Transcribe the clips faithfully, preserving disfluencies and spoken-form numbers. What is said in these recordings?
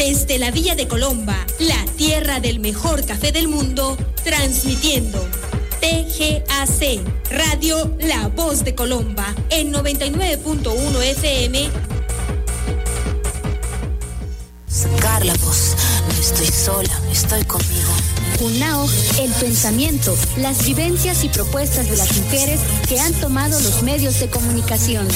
Desde la Villa de Colomba, la tierra del mejor café del mundo, transmitiendo T G A C, Radio La Voz de Colomba, en noventa y nueve punto uno F M. Sacar la voz, no estoy sola, estoy conmigo. Junaoj, el pensamiento, las vivencias y propuestas de las mujeres que han tomado los medios de comunicación.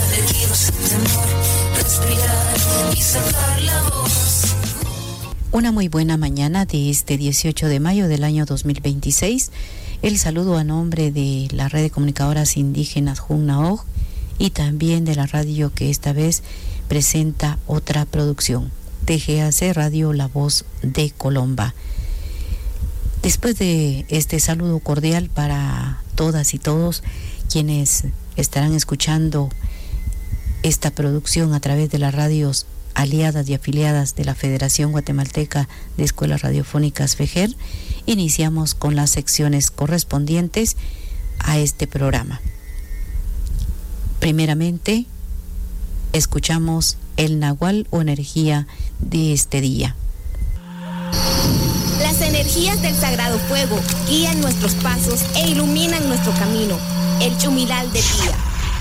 Una muy buena mañana de este dieciocho de mayo del año dos mil veintiséis. El saludo a nombre de la red de comunicadoras indígenas Junaoj y también de la radio que esta vez presenta otra producción, T G A C Radio La Voz de Colomba. Después de este saludo cordial para todas y todos quienes estarán escuchando esta producción a través de las radios aliadas y afiliadas de la Federación Guatemalteca de Escuelas Radiofónicas FEGER, iniciamos con las secciones correspondientes a este programa. Primeramente, escuchamos el Nahual o energía de este día. Las energías del Sagrado Fuego guían nuestros pasos e iluminan nuestro camino. El Chumilal de día.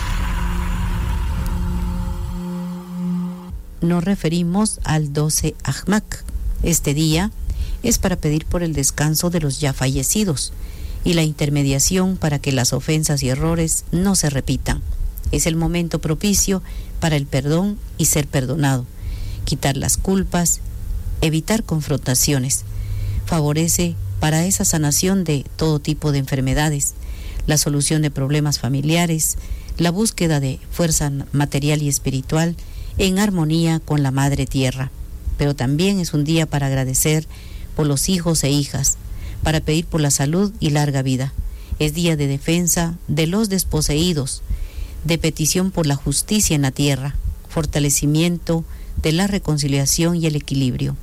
Nos referimos al doce Ajmak. Este día es para pedir por el descanso de los ya fallecidos y la intermediación para que las ofensas y errores no se repitan. Es el momento propicio para el perdón y ser perdonado, quitar las culpas, evitar confrontaciones. Favorece para esa sanación de todo tipo de enfermedades, la solución de problemas familiares, la búsqueda de fuerza material y espiritual en armonía con la Madre Tierra. Pero también es un día para agradecer por los hijos e hijas, para pedir por la salud y larga vida. Es día de defensa de los desposeídos, de petición por la justicia en la tierra, fortalecimiento de la reconciliación y el equilibrio.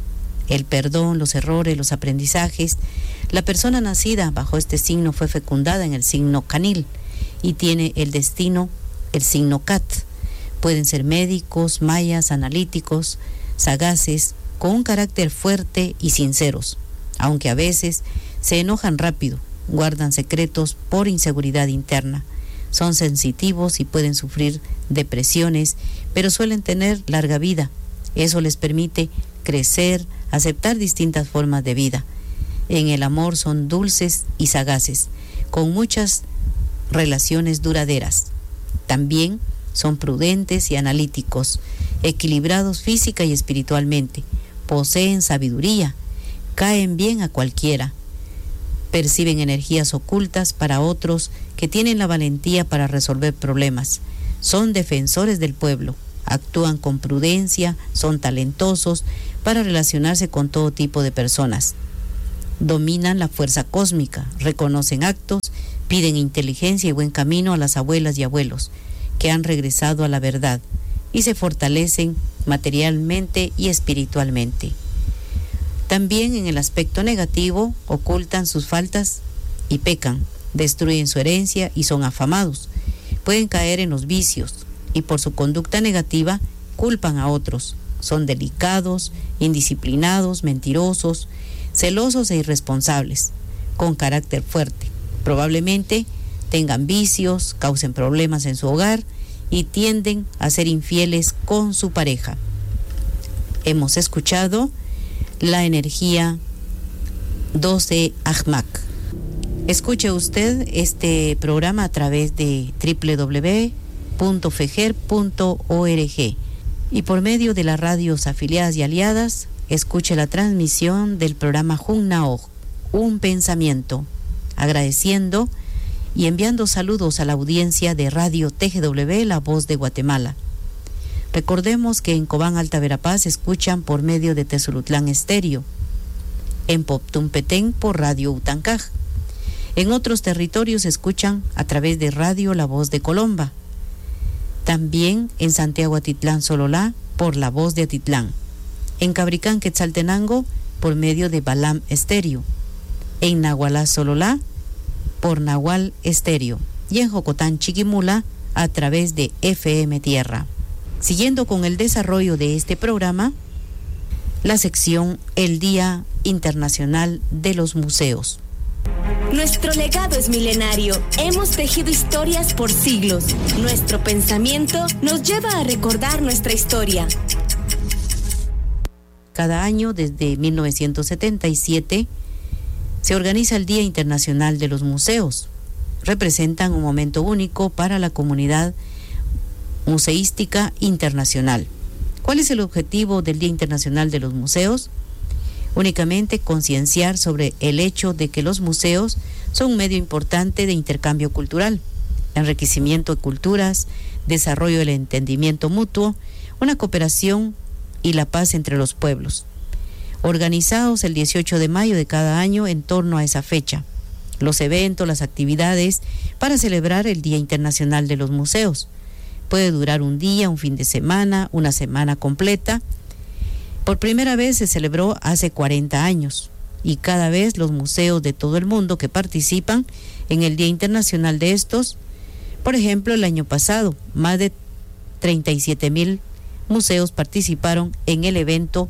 El perdón, los errores, los aprendizajes. La persona nacida bajo este signo fue fecundada en el signo Canil y tiene el destino, el signo Cat. Pueden ser médicos, mayas, analíticos, sagaces, con un carácter fuerte y sinceros, aunque a veces se enojan rápido, guardan secretos por inseguridad interna. Son sensitivos y pueden sufrir depresiones, pero suelen tener larga vida. Eso les permite crecer, aceptar distintas formas de vida. En el amor son dulces y sagaces, con muchas relaciones duraderas. También son prudentes y analíticos, equilibrados física y espiritualmente, poseen sabiduría, caen bien a cualquiera, perciben energías ocultas para otros que tienen la valentía para resolver problemas, son defensores del pueblo, actúan con prudencia, son talentosos para relacionarse con todo tipo de personas. Dominan la fuerza cósmica, reconocen actos, piden inteligencia y buen camino a las abuelas y abuelos que han regresado a la verdad y se fortalecen materialmente y espiritualmente. También en el aspecto negativo ocultan sus faltas y pecan, destruyen su herencia y son afamados. Pueden caer en los vicios y por su conducta negativa culpan a otros. Son delicados, indisciplinados, mentirosos, celosos e irresponsables, con carácter fuerte. Probablemente tengan vicios, causen problemas en su hogar y tienden a ser infieles con su pareja. Hemos escuchado la energía doce Ajmak. Escuche usted este programa a través de doble u doble u doble u punto feger punto org y por medio de las radios afiliadas y aliadas, escuche la transmisión del programa Junaoj, un pensamiento, agradeciendo y enviando saludos a la audiencia de Radio T G W, La Voz de Guatemala. Recordemos que en Cobán, Alta Verapaz, escuchan por medio de Tezulutlán Estéreo, en Poptumpetén por Radio Utancaj. En otros territorios escuchan a través de Radio La Voz de Colomba. También en Santiago Atitlán Sololá por La Voz de Atitlán. En Cabricán Quetzaltenango por medio de Balam Estéreo. En Nahualá Sololá por Nahual Estéreo. Y en Jocotán Chiquimula a través de F M Tierra. Siguiendo con el desarrollo de este programa, la sección El Día Internacional de los Museos. Nuestro legado es milenario. Hemos tejido historias por siglos. Nuestro pensamiento nos lleva a recordar nuestra historia. Cada año, desde mil novecientos setenta y siete, se organiza el Día Internacional de los Museos. Representan un momento único para la comunidad museística internacional. ¿Cuál es el objetivo del Día Internacional de los Museos? Únicamente concienciar sobre el hecho de que los museos son un medio importante de intercambio cultural, enriquecimiento de culturas, desarrollo del entendimiento mutuo, una cooperación y la paz entre los pueblos. Organizados el dieciocho de mayo de cada año en torno a esa fecha, los eventos, las actividades para celebrar el Día Internacional de los Museos. Puede durar un día, un fin de semana, una semana completa. Por primera vez se celebró hace cuarenta años y cada vez los museos de todo el mundo que participan en el Día Internacional de estos, por ejemplo, el año pasado, más de treinta y siete mil museos participaron en el evento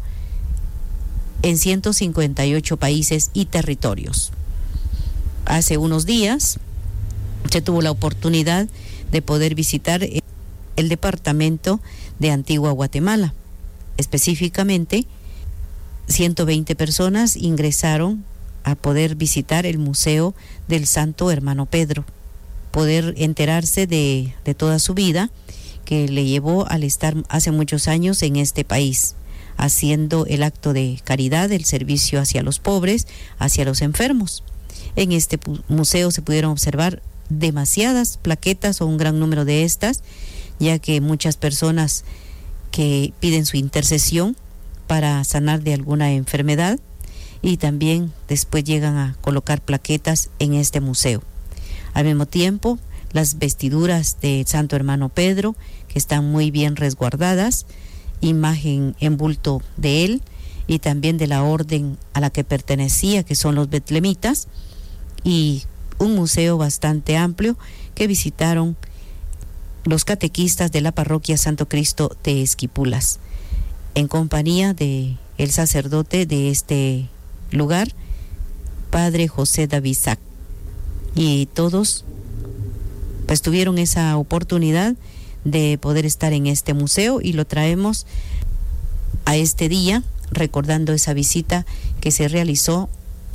en ciento cincuenta y ocho países y territorios. Hace unos días se tuvo la oportunidad de poder visitar el departamento de Antigua Guatemala. Específicamente, ciento veinte personas ingresaron a poder visitar el Museo del Santo Hermano Pedro, poder enterarse de, de toda su vida que le llevó al estar hace muchos años en este país, haciendo el acto de caridad, el servicio hacia los pobres, hacia los enfermos. En este museo se pudieron observar demasiadas plaquetas o un gran número de estas, ya que muchas personas que piden su intercesión para sanar de alguna enfermedad y también después llegan a colocar plaquetas en este museo. Al mismo tiempo, las vestiduras de Santo Hermano Pedro, que están muy bien resguardadas, imagen en bulto de él y también de la orden a la que pertenecía, que son los betlemitas, y un museo bastante amplio que visitaron los catequistas de la parroquia Santo Cristo de Esquipulas, en compañía de el sacerdote de este lugar, Padre José David Sac. Y todos pues tuvieron esa oportunidad de poder estar en este museo y lo traemos a este día, recordando esa visita que se realizó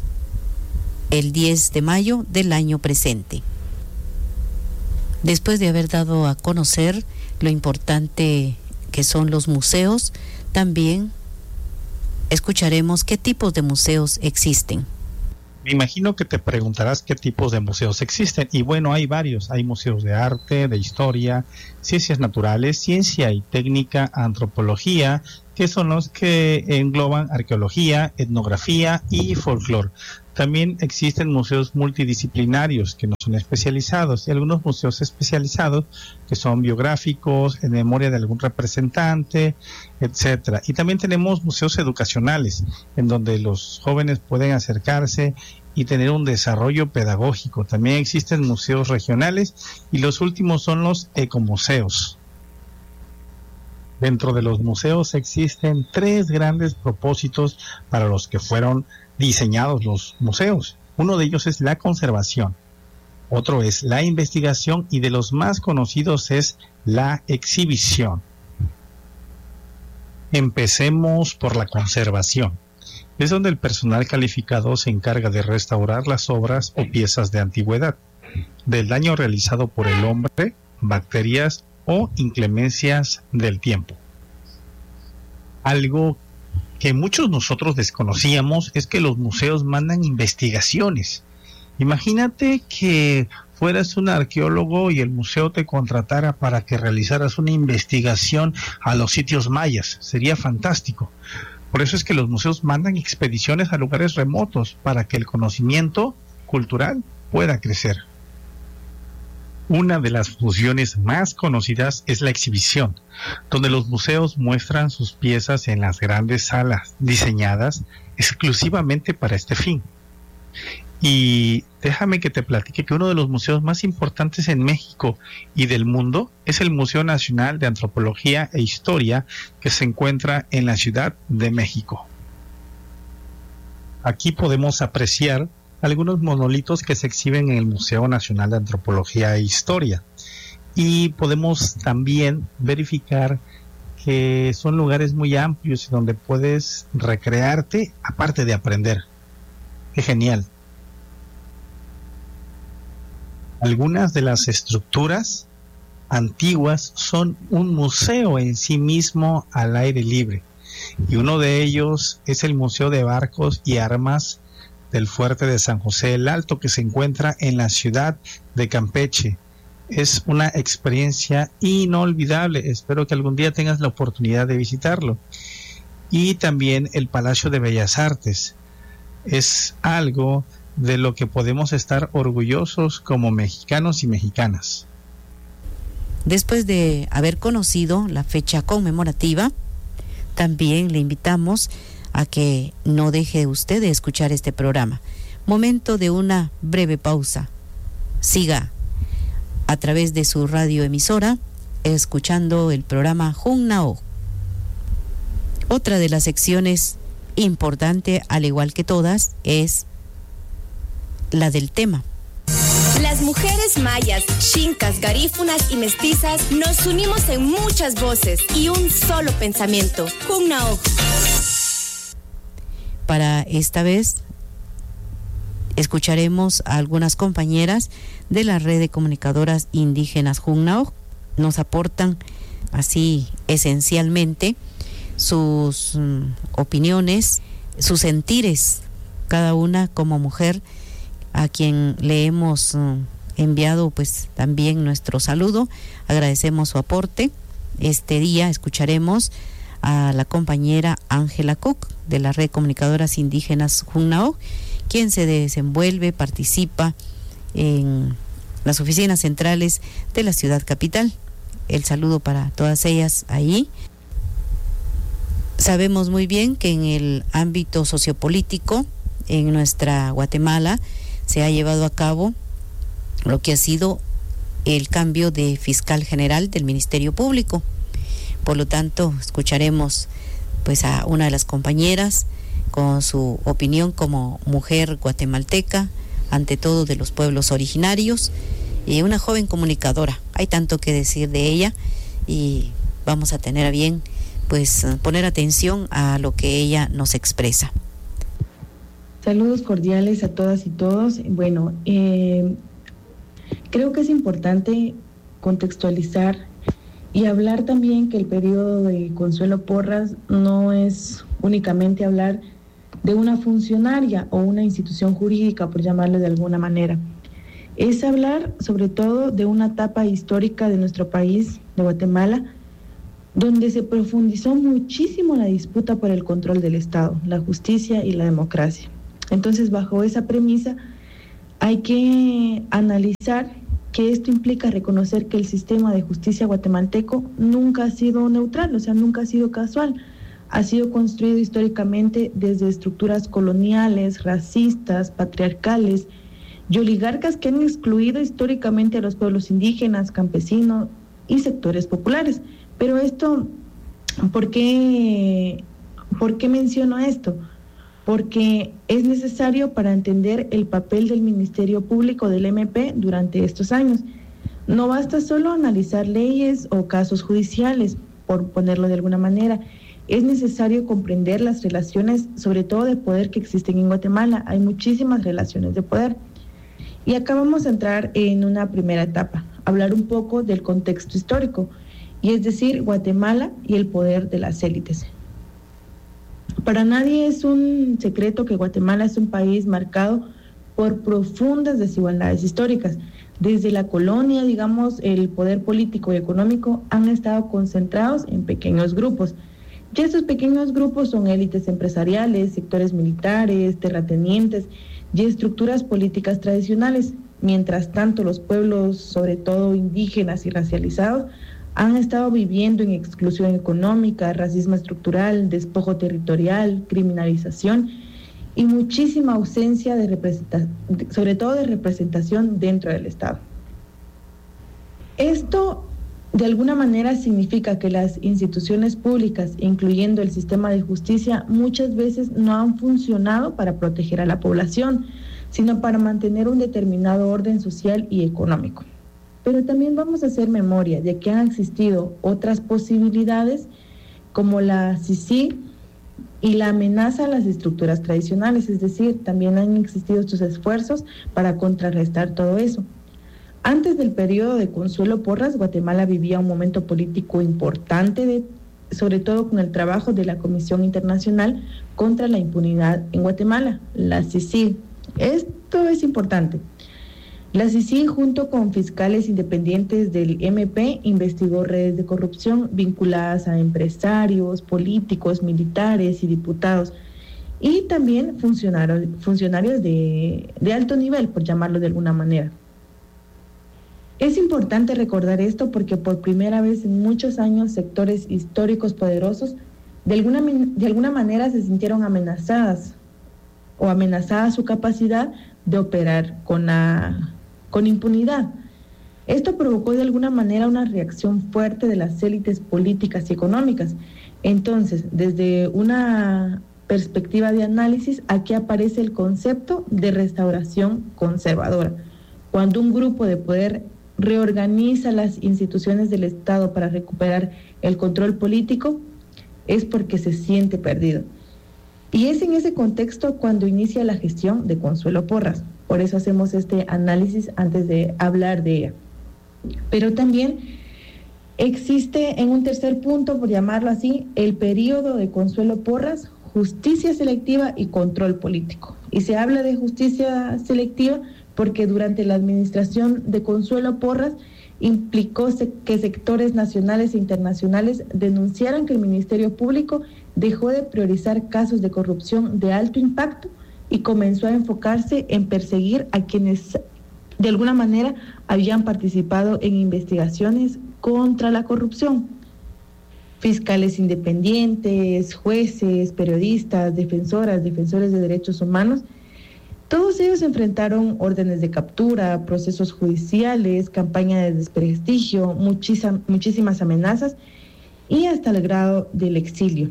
el diez de mayo del año presente. Después de haber dado a conocer lo importante que son los museos, también escucharemos qué tipos de museos existen. Me imagino que te preguntarás qué tipos de museos existen. Y bueno, hay varios. Hay museos de arte, de historia, ciencias naturales, ciencia y técnica, antropología, que son los que engloban arqueología, etnografía y folclore. También existen museos multidisciplinarios que no son especializados y algunos museos especializados que son biográficos, en memoria de algún representante, etcétera. Y también tenemos museos educacionales en donde los jóvenes pueden acercarse y tener un desarrollo pedagógico. También existen museos regionales y los últimos son los ecomuseos. Dentro de los museos existen tres grandes propósitos para los que fueron diseñados los museos. Uno de ellos es la conservación, otro es la investigación y de los más conocidos es la exhibición. Empecemos por la conservación. Es donde el personal calificado se encarga de restaurar las obras o piezas de antigüedad, del daño realizado por el hombre, bacterias o inclemencias del tiempo. Algo que muchos nosotros desconocíamos es que los museos mandan investigaciones. Imagínate que fueras un arqueólogo y el museo te contratara para que realizaras una investigación a los sitios mayas. Sería fantástico. Por eso es que los museos mandan expediciones a lugares remotos para que el conocimiento cultural pueda crecer. Una de las funciones más conocidas es la exhibición, donde los museos muestran sus piezas en las grandes salas diseñadas exclusivamente para este fin. Y déjame que te platique que uno de los museos más importantes en México y del mundo es el Museo Nacional de Antropología e Historia, que se encuentra en la Ciudad de México. Aquí podemos apreciar algunos monolitos que se exhiben en el Museo Nacional de Antropología e Historia. Y podemos también verificar que son lugares muy amplios donde puedes recrearte, aparte de aprender. ¡Qué genial! Algunas de las estructuras antiguas son un museo en sí mismo al aire libre. Y uno de ellos es el Museo de Barcos y Armas del Fuerte de San José el Alto, que se encuentra en la ciudad de Campeche. Es una experiencia inolvidable. Espero que algún día tengas la oportunidad de visitarlo. Y también el Palacio de Bellas Artes. Es algo de lo que podemos estar orgullosos como mexicanos y mexicanas. Después de haber conocido la fecha conmemorativa, también le invitamos a que no deje usted de escuchar este programa. Momento de una breve pausa. Siga a través de su radioemisora escuchando el programa Junnao. Otra de las secciones importante, al igual que todas, es la del tema. Las mujeres mayas, xincas, garífunas y mestizas nos unimos en muchas voces y un solo pensamiento. Junnao. Para esta vez escucharemos a algunas compañeras de la red de comunicadoras indígenas Junnao. Nos aportan así esencialmente sus um, opiniones, sus sentires, cada una como mujer, a quien le hemos uh, enviado pues también nuestro saludo. Agradecemos su aporte. Este día escucharemos a la compañera Ángela Cook de la red de comunicadoras indígenas Junnao, quien se desenvuelve, participa en las oficinas centrales de la ciudad capital. El saludo para todas ellas ahí. Sabemos muy bien que en el ámbito sociopolítico en nuestra Guatemala se ha llevado a cabo lo que ha sido el cambio de fiscal general del Ministerio Público. Por lo tanto, escucharemos pues a una de las compañeras con su opinión como mujer guatemalteca, ante todo de los pueblos originarios, y una joven comunicadora. Hay tanto que decir de ella y vamos a tener a bien pues poner atención a lo que ella nos expresa. Saludos cordiales a todas y todos. Bueno, eh, creo que es importante contextualizar y hablar también que el periodo de Consuelo Porras no es únicamente hablar de una funcionaria o una institución jurídica, por llamarlo de alguna manera. Es hablar sobre todo de una etapa histórica de nuestro país, de Guatemala, donde se profundizó muchísimo la disputa por el control del Estado, la justicia y la democracia. Entonces, bajo esa premisa, hay que analizar que esto implica reconocer que el sistema de justicia guatemalteco nunca ha sido neutral, o sea, nunca ha sido casual. Ha sido construido históricamente desde estructuras coloniales, racistas, patriarcales y oligarcas que han excluido históricamente a los pueblos indígenas, campesinos y sectores populares. Pero esto, ¿por qué, ¿por qué menciono esto? Porque es necesario para entender el papel del Ministerio Público del M P durante estos años. No basta solo analizar leyes o casos judiciales, por ponerlo de alguna manera. Es necesario comprender las relaciones, sobre todo de poder, que existen en Guatemala. Hay muchísimas relaciones de poder. Y acá vamos a entrar en una primera etapa, hablar un poco del contexto histórico, y es decir, Guatemala y el poder de las élites. Para nadie es un secreto que Guatemala es un país marcado por profundas desigualdades históricas. Desde la colonia, digamos, el poder político y económico han estado concentrados en pequeños grupos. Y estos pequeños grupos son élites empresariales, sectores militares, terratenientes y estructuras políticas tradicionales. Mientras tanto, los pueblos, sobre todo indígenas y racializados, han estado viviendo en exclusión económica, racismo estructural, despojo territorial, criminalización y muchísima ausencia de representación, sobre todo de representación dentro del Estado. Esto de alguna manera significa que las instituciones públicas, incluyendo el sistema de justicia, muchas veces no han funcionado para proteger a la población, sino para mantener un determinado orden social y económico. Pero también vamos a hacer memoria de que han existido otras posibilidades como la C I C I y la amenaza a las estructuras tradicionales, es decir, también han existido estos esfuerzos para contrarrestar todo eso. Antes del periodo de Consuelo Porras, Guatemala vivía un momento político importante, de, sobre todo con el trabajo de la Comisión Internacional contra la Impunidad en Guatemala, la C I C I. Esto es importante. La C I C I, junto con fiscales independientes del M P, investigó redes de corrupción vinculadas a empresarios, políticos, militares y diputados, y también funcionarios, funcionarios de, de alto nivel, por llamarlo de alguna manera. Es importante recordar esto porque por primera vez en muchos años sectores históricos poderosos de alguna, de alguna manera se sintieron amenazadas o amenazada su capacidad de operar con, la, con impunidad. Esto provocó de alguna manera una reacción fuerte de las élites políticas y económicas. Entonces, desde una perspectiva de análisis, aquí aparece el concepto de restauración conservadora. Cuando un grupo de poder reorganiza las instituciones del Estado para recuperar el control político, es porque se siente perdido. Y es en ese contexto cuando inicia la gestión de Consuelo Porras. Por eso hacemos este análisis antes de hablar de ella. Pero también existe en un tercer punto, por llamarlo así, el periodo de Consuelo Porras, justicia selectiva y control político. Y se habla de justicia selectiva porque durante la administración de Consuelo Porras implicó que sectores nacionales e internacionales denunciaran que el Ministerio Público dejó de priorizar casos de corrupción de alto impacto y comenzó a enfocarse en perseguir a quienes de alguna manera habían participado en investigaciones contra la corrupción. Fiscales independientes, jueces, periodistas, defensoras, defensores de derechos humanos, todos ellos enfrentaron órdenes de captura, procesos judiciales, campaña de desprestigio, muchísimas, muchísimas amenazas y hasta el grado del exilio.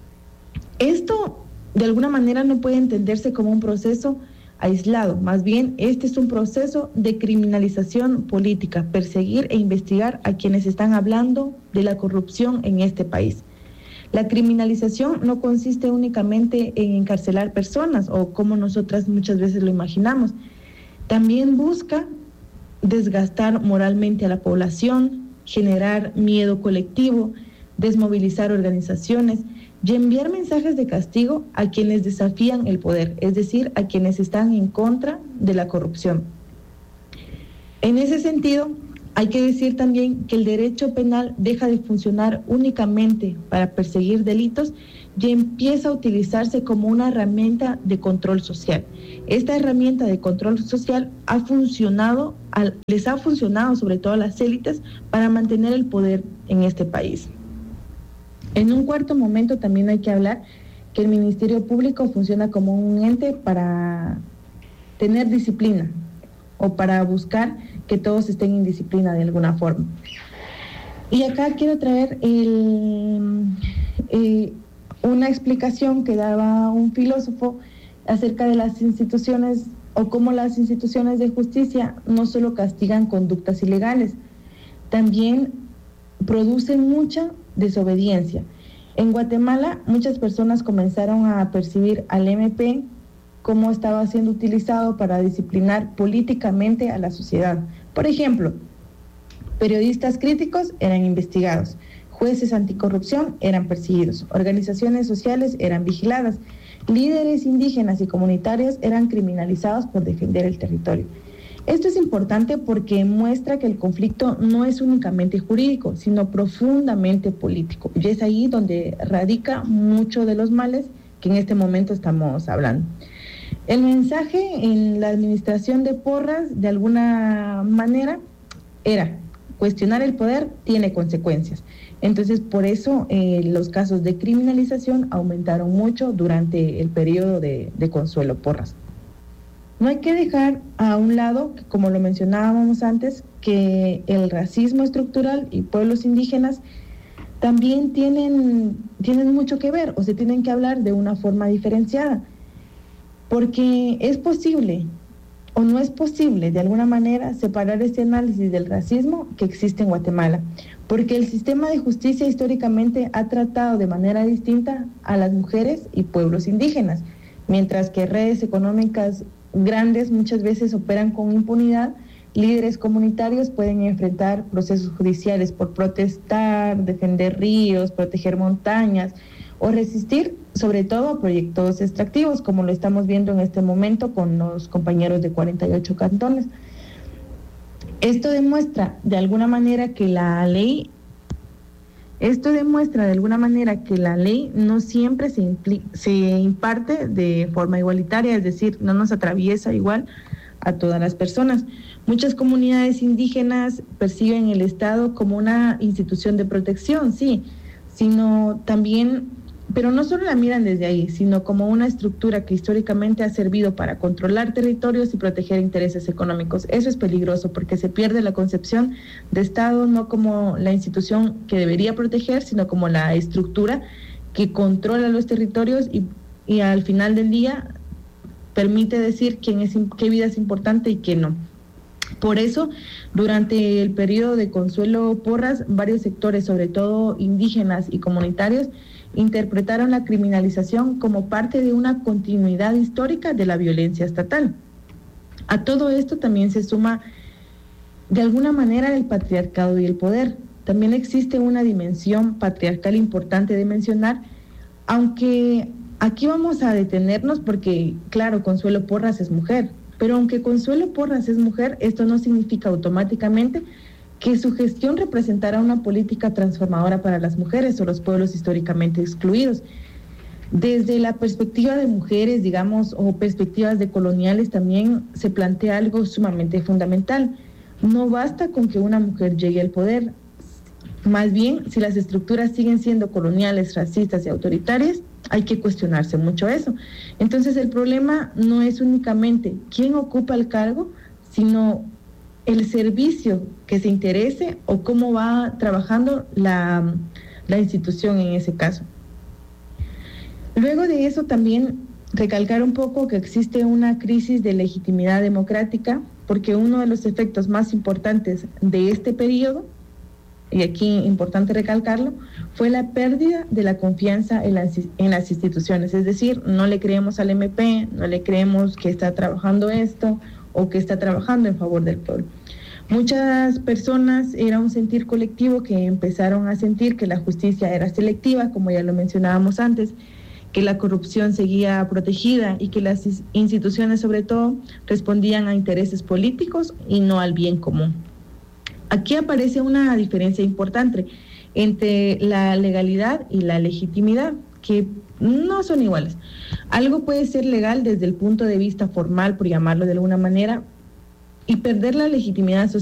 Esto de alguna manera no puede entenderse como un proceso aislado, más bien este es un proceso de criminalización política, perseguir e investigar a quienes están hablando de la corrupción en este país. La criminalización no consiste únicamente en encarcelar personas o como nosotras muchas veces lo imaginamos. También busca desgastar moralmente a la población, generar miedo colectivo, desmovilizar organizaciones y enviar mensajes de castigo a quienes desafían el poder, es decir, a quienes están en contra de la corrupción. En ese sentido, hay que decir también que el derecho penal deja de funcionar únicamente para perseguir delitos y empieza a utilizarse como una herramienta de control social. Esta herramienta de control social ha funcionado, les ha funcionado sobre todo a las élites para mantener el poder en este país. En un cuarto momento también hay que hablar que el Ministerio Público funciona como un ente para tener disciplina o para buscar que todos estén en disciplina de alguna forma. Y acá quiero traer el, eh, una explicación que daba un filósofo acerca de las instituciones o cómo las instituciones de justicia no solo castigan conductas ilegales, también producen mucha desobediencia. En Guatemala, muchas personas comenzaron a percibir al M P como estaba siendo utilizado para disciplinar políticamente a la sociedad. Por ejemplo, periodistas críticos eran investigados, jueces anticorrupción eran perseguidos, organizaciones sociales eran vigiladas, líderes indígenas y comunitarios eran criminalizados por defender el territorio. Esto es importante porque muestra que el conflicto no es únicamente jurídico, sino profundamente político. Y es ahí donde radica mucho de los males que en este momento estamos hablando. El mensaje en la administración de Porras, de alguna manera, era cuestionar el poder tiene consecuencias. Entonces, por eso eh, los casos de criminalización aumentaron mucho durante el periodo de, de Consuelo Porras. No hay que dejar a un lado, como lo mencionábamos antes, que el racismo estructural y pueblos indígenas también tienen, tienen mucho que ver, o se tienen que hablar de una forma diferenciada, porque es posible o no es posible de alguna manera separar este análisis del racismo que existe en Guatemala, porque el sistema de justicia históricamente ha tratado de manera distinta a las mujeres y pueblos indígenas, mientras que redes económicas grandes muchas veces operan con impunidad. Líderes comunitarios pueden enfrentar procesos judiciales por protestar, defender ríos, proteger montañas o resistir sobre todo a proyectos extractivos, como lo estamos viendo en este momento con los compañeros de cuarenta y ocho cantones. Esto demuestra de alguna manera que la ley Esto demuestra de alguna manera que la ley no siempre se, impli- se imparte de forma igualitaria, es decir, no nos atraviesa igual a todas las personas. Muchas comunidades indígenas perciben el Estado como una institución de protección, sí, sino también, pero no solo la miran desde ahí, sino como una estructura que históricamente ha servido para controlar territorios y proteger intereses económicos. Eso es peligroso porque se pierde la concepción de Estado no como la institución que debería proteger, sino como la estructura que controla los territorios y, y al final del día permite decir quién es, qué vida es importante y qué no. Por eso, durante el periodo de Consuelo Porras, varios sectores, sobre todo indígenas y comunitarios, interpretaron la criminalización como parte de una continuidad histórica de la violencia estatal. A todo esto también se suma, de alguna manera, el patriarcado y el poder. También existe una dimensión patriarcal importante de mencionar, aunque aquí vamos a detenernos porque, claro, Consuelo Porras es mujer, pero aunque Consuelo Porras es mujer, esto no significa automáticamente que su gestión representará una política transformadora para las mujeres o los pueblos históricamente excluidos. Desde la perspectiva de mujeres, digamos, o perspectivas decoloniales, también se plantea algo sumamente fundamental. No basta con que una mujer llegue al poder. Más bien, si las estructuras siguen siendo coloniales, racistas y autoritarias, hay que cuestionarse mucho eso. Entonces, el problema no es únicamente quién ocupa el cargo, sino el servicio que se interese o cómo va trabajando la, la institución en ese caso. Luego de eso también recalcar un poco que existe una crisis de legitimidad democrática, porque uno de los efectos más importantes de este periodo, y aquí importante recalcarlo, fue la pérdida de la confianza en las, en las instituciones, es decir, no le creemos al M P, no le creemos que está trabajando esto o que está trabajando en favor del pueblo. Muchas personas, era un sentir colectivo que empezaron a sentir que la justicia era selectiva, como ya lo mencionábamos antes, que la corrupción seguía protegida y que las instituciones sobre todo respondían a intereses políticos y no al bien común. Aquí aparece una diferencia importante entre la legalidad y la legitimidad, que no son iguales. Algo puede ser legal desde el punto de vista formal, por llamarlo de alguna manera, y perder la legitimidad social